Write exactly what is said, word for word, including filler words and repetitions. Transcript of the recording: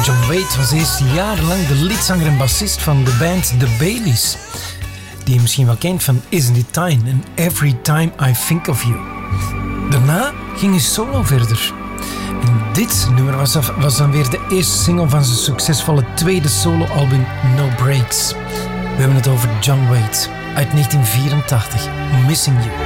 John Waite was eerst jarenlang de leadzanger en bassist van de band The Baileys, die je misschien wel kent van Isn't It Time en Every Time I Think of You. Daarna ging hij solo verder. En dit nummer was, af, was dan weer de eerste single van zijn succesvolle tweede soloalbum No Breaks. We hebben het over John Waite uit negentien vierentachtig, Missing You.